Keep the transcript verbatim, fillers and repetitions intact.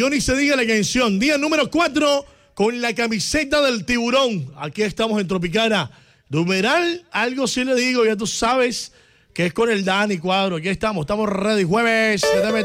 Yo ni se diga la canción. Día número cuatro con la camiseta del tiburón. Aquí estamos en Tropicana. Numeral, algo sí le digo, ya tú sabes que es con el Dani Cuadro. Aquí estamos, estamos ready. Jueves.